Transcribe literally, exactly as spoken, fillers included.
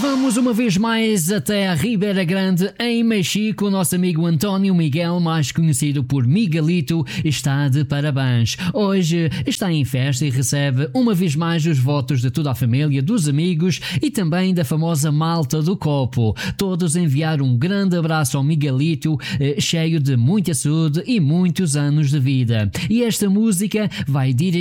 Vamos uma vez mais até a Ribeira Grande, em Mexico. O nosso amigo António Miguel, mais conhecido por Miguelito, está de parabéns. Hoje está em festa e recebe uma vez mais os votos de toda a família, dos amigos e também da famosa malta do copo. Todos enviaram um grande abraço ao Miguelito, cheio de muita saúde e muitos anos de vida. E esta música vai dirigir